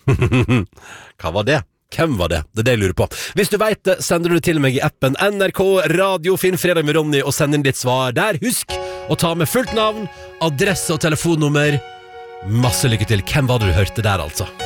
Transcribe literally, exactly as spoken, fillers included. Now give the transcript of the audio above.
Hva var det? Hvem var det? Det er det jeg lurer på. Hvis du vet det, sender du det til meg i appen N R K Radio. Finn Fredag med Ronny og send inn ditt svar der. Husk å ta med fullt navn, adresse og telefonnummer. Masse lykke til. Hvem var det du hørte der, altså?